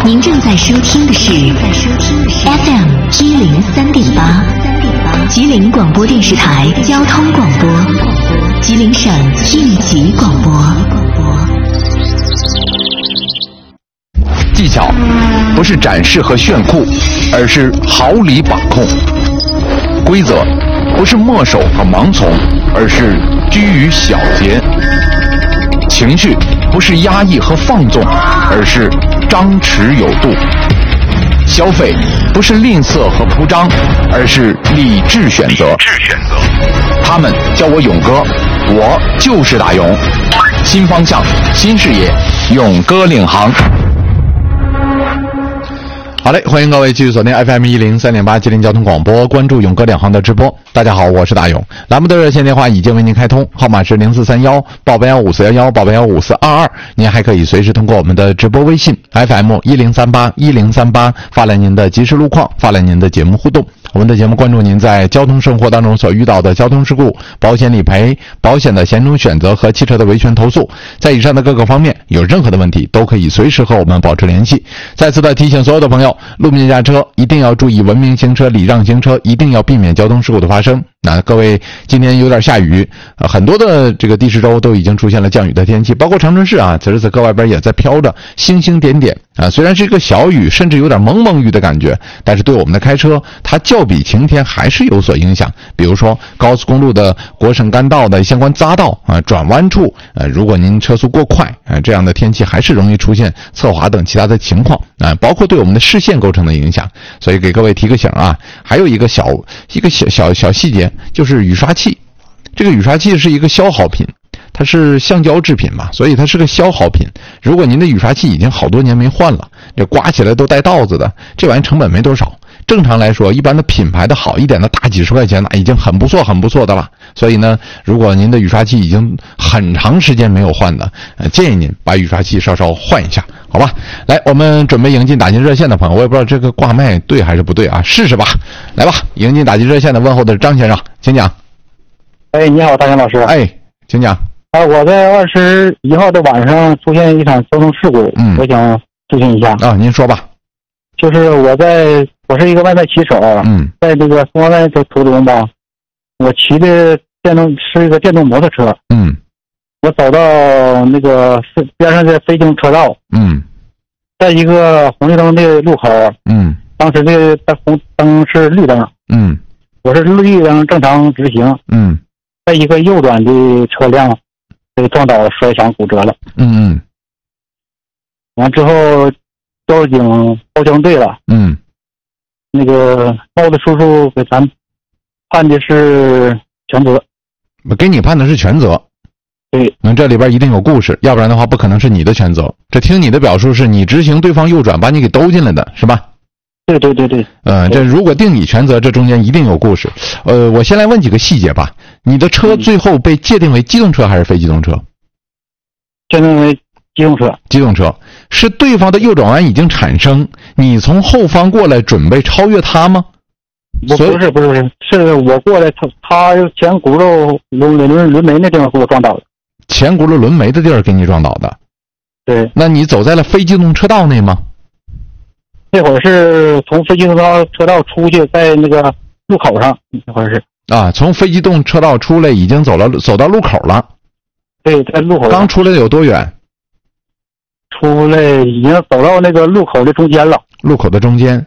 您正在收听的是 FM103.8 吉林广播电视台交通广播，吉林省应急广播。 技巧不是展示和炫酷，而是毫厘把控；规则不是墨守和盲从，而是居于小节；情绪不是压抑和放纵，而是张弛有度；消费不是吝啬和铺张，而是理智选择。他们叫我勇哥，我就是大勇。新方向，新视野，勇哥领航。好嘞，欢迎各位继续锁定 FM103.8 吉林交通广播，关注勇哥两行的直播。大家好，我是大勇。栏目的热线电话已经为您开通，号码是0431881541885422。您还可以随时通过我们的直播微信 FM1038发来您的即时路况，发来您的节目互动。我们的节目关注您在交通生活当中所遇到的交通事故、保险理赔、保险的险种选择和汽车的维权投诉。在以上的各个方面有任何的问题，都可以随时和我们保持联系。再次的提醒所有的朋友，路面驾车一定要注意文明行车、礼让行车，一定要避免交通事故的发生。那各位，今天有点下雨，很多的这个地市州都已经出现了降雨的天气，包括长春市啊，此时此刻外边也在飘着星星点点啊。虽然是一个小雨，甚至有点蒙蒙雨的感觉，但是对我们的开车，它较比晴天还是有所影响。比如说高速公路的国省干道的相关匝道啊、转弯处，如果您车速过快这样的天气还是容易出现侧滑等其他的情况啊，包括对我们的视线构成的影响。所以给各位提个醒啊，还有一个小细节。就是雨刷器，这个雨刷器是一个消耗品，它是橡胶制品嘛，所以它是个消耗品。如果您的雨刷器已经好多年没换了，这刮起来都带道子的，这玩意成本没多少。正常来说，一般的品牌的好一点的大几十块钱，那已经很不错的了。所以呢，如果您的雨刷器已经很长时间没有换的，建议您把雨刷器稍稍换一下，好吧？来，我们准备迎进打进热线的朋友，我也不知道这个挂麦对还是不对啊，试试吧。来吧，迎进打进热线的问候的是张先生，请讲。 哎，你好，大强老师。 哎，请讲。 我在21号的晚上出现一场交通事故，我想咨询一下。 啊，您说吧。 就是我是一个外卖骑手，在这个送外卖的途中吧，我骑的是一个电动摩托车，我走到那个边上的非机动车道，在一个红绿灯的路口，当时的红灯是绿灯，我是绿灯正常直行，在一个右转的车辆被撞倒摔伤骨折了，完之后交警队了，那个报的叔叔给咱判的是全责， 给你判的是全责。 对， 那这里边一定有故事，要不然的话不可能是你的全责。这听你的表述是你直行，对方右转把你给兜进来的，是吧？ 对。 这如果定你全责，这中间一定有故事。我先来问几个细节吧。你的车最后被界定为机动车还是非机动车？ 界定为机动车。机动车是对方的右转弯已经产生，你从后方过来准备超越他吗？ 不是，是我过来，他前轱辘轮眉那地方给我撞倒的。 前轱辘轮眉的地儿给你撞倒的。 对。 那你走在了非机动车道内吗？ 那会儿是从非机动车道出去，在那个路口上，那会儿是。 啊，从非机动车道出来，已经走到路口了。 对，在路口上。 刚出来的有多远？ 出来已经走到那个路口的中间了。 路口的中间。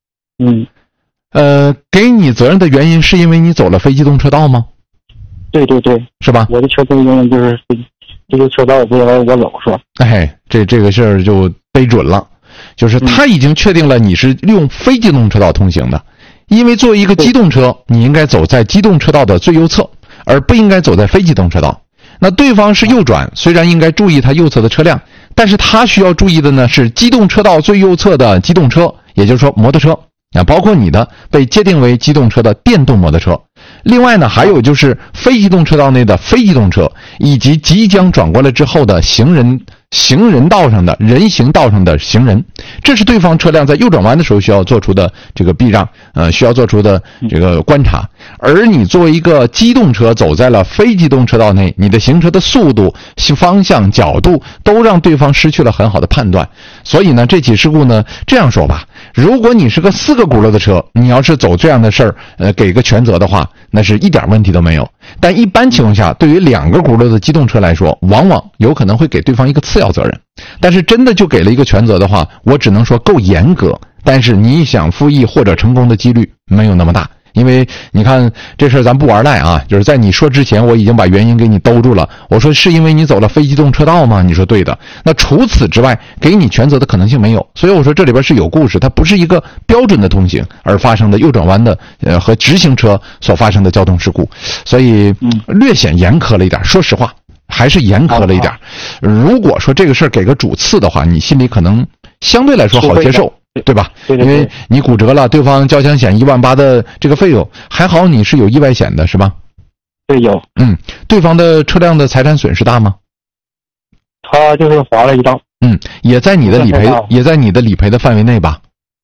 给你责任的原因是因为你走了非机动车道吗？ 对， 是吧？ 我的车责任就是这个车道我走是吧？ 哎，这个事儿就背准了，就是他已经确定了你是用非机动车道通行的，因为作为一个机动车，你应该走在机动车道的最右侧，而不应该走在非机动车道。那对方是右转，虽然应该注意他右侧的车辆，但是他需要注意的呢是机动车道最右侧的机动车，也就是说摩托车啊，包括你的被界定为机动车的电动摩托车。另外呢，还有就是非机动车道内的非机动车，以及即将转过来之后的行人行人道上的人行道上的行人，这是对方车辆在右转弯的时候需要做出的这个避让，需要做出的这个观察。而你作为一个机动车走在了非机动车道内，你的行车的速度、方向、角度都让对方失去了很好的判断。所以呢，这起事故呢，这样说吧，如果你是个4个轱辘的车，你要是走这样的事儿，给个全责的话，那是一点问题都没有。但一般情况下，对于2个轱辘的机动车来说，往往有可能会给对方一个次要责任。但是真的就给了一个全责的话，我只能说够严格，但是你想复议或者成功的几率没有那么大。因为你看这事儿咱不玩赖啊，就是在你说之前我已经把原因给你兜住了。我说是因为你走了非机动车道吗？你说对的。那除此之外给你全责的可能性没有。所以我说这里边是有故事，它不是一个标准的通行而发生的右转弯的和直行车所发生的交通事故。所以略显严苛了一点，说实话还是严苛了一点。如果说这个事儿给个主次的话，你心里可能相对来说好接受，对吧？ 对， 因为你骨折了，对方交强险18000的这个费用，还好你是有意外险的，是吧？ 对，有。 对方的车辆的财产损失大吗？ 他就是划了一道。 也在你的理赔的范围内吧？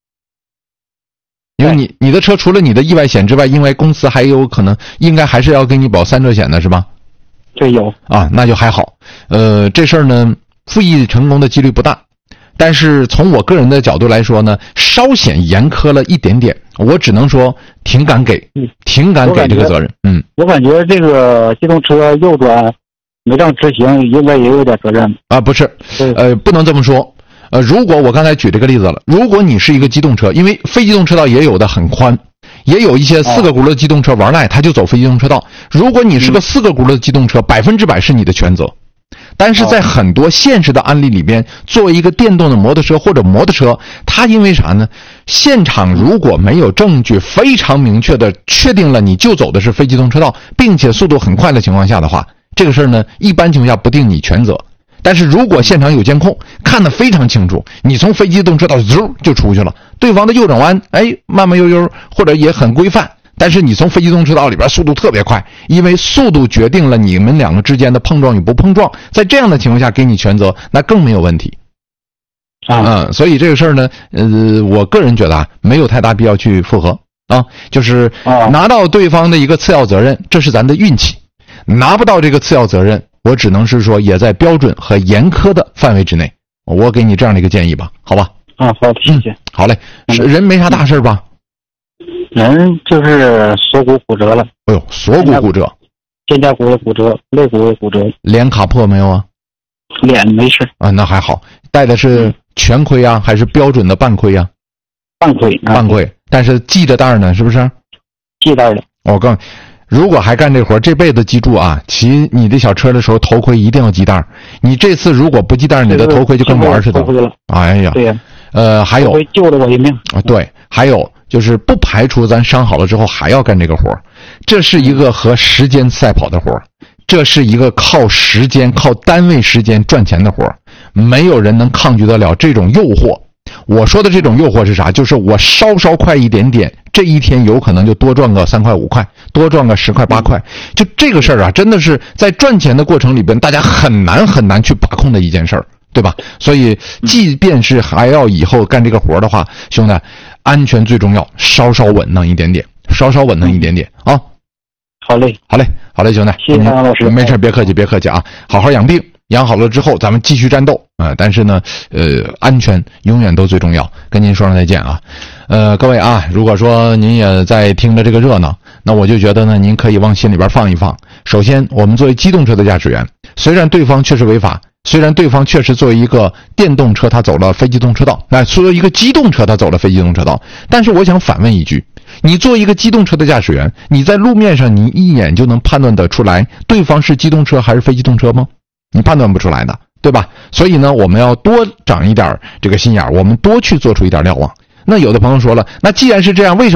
因为你的车除了你的意外险之外，因为公司还有可能应该还是要给你保3者险的，是吧？ 对，有。 啊，那就还好。这事儿呢，复议成功的几率不大。但是从我个人的角度来说呢，稍显严苛了一点点，我只能说挺敢给这个责任。 我感觉这个机动车右转没让直行，应该也有点责任啊。不是，不能这么说。如果我刚才举这个例子了，如果你是一个机动车，因为非机动车道也有的很宽，也有一些4个轱辘的机动车玩赖，他就走非机动车道。如果你是个4个轱辘的机动车，100%是你的全责。但是在很多现实的案例里边，作为一个电动的摩托车或者摩托车，它因为啥呢？现场如果没有证据非常明确的确定了你就走的是非机动车道，并且速度很快的情况下的话，这个事儿呢，一般情况下不定你全责。但是如果现场有监控，看得非常清楚，你从非机动车道就出去了，对方的右转弯慢慢悠悠或者也很规范，但是你从非机动车道里边速度特别快，因为速度决定了你们2个之间的碰撞与不碰撞，在这样的情况下给你全责，那更没有问题。所以这个事儿呢，我个人觉得没有太大必要去复核啊，就是拿到对方的一个次要责任，这是咱的运气；拿不到这个次要责任，我只能是说也在标准和严苛的范围之内。我给你这样的一个建议吧，好吧？ 好的，谢谢。 好嘞，人没啥大事吧？ 人就是锁骨骨折了。 哎呦，锁骨骨折， 肩胛骨也骨折，肋骨也骨折。 脸卡破没有啊？ 脸没事啊，那还好。戴的是全盔啊，还是标准的半盔啊？ 半盔。 半盔，但是系着带呢，是不是？ 系带的。 我告诉你，如果还干这活，这辈子记住啊，骑你的小车的时候头盔一定要系带。你这次如果不系带，你的头盔就跟玩似的。哎呀， 对呀。 还有救了我一命啊！对，还有就是不排除咱伤好了之后还要干这个活，这是一个和时间赛跑的活，这是一个靠时间、靠单位时间赚钱的活，没有人能抗拒得了这种诱惑。我说的这种诱惑是啥？就是我稍快一点点，这一天有可能就多赚个3块5块，多赚个10块8块。就这个事儿啊，真的是在赚钱的过程里边，大家很难去把控的一件事儿。对吧？所以即便是还要以后干这个活的话，兄弟，安全最重要，稍稳当一点点啊。好嘞，兄弟， 谢谢杨老师。 没事，别客气啊，好好养病，养好了之后咱们继续战斗啊。但是呢，安全永远都最重要。跟您说声再见啊。各位啊，如果说您也在听着这个热闹，那我就觉得呢，您可以往心里边放一放。首先，我们作为机动车的驾驶员，虽然对方确实违法，虽然对方确实作为一个电动车他走了非机动车道，作为一个机动车他走了非机动车道，但是我想反问一句，你作为一个机动车的驾驶员，你在路面上你一眼就能判断得出来对方是机动车还是非机动车吗？你判断不出来的，对吧？所以呢，我们要多长一点这个心眼，我们多去做出一点瞭望。那有的朋友说了，那既然是这样，为什么